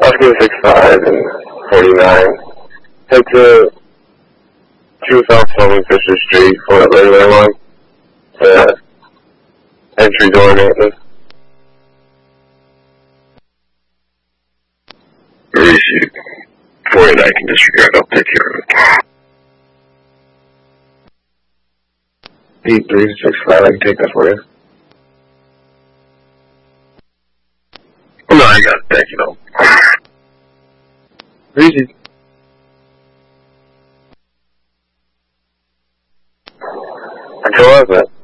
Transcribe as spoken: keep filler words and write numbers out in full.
Oscar six five and forty-nine. Head to two South Southern Fisher Street for the regular one. The entry door maintenance. Receipt. forty-nine can disregard. I'll take care of it. P three six five, I can take that for you. No, I got it. Thank you, though. Receipt. Until I was that.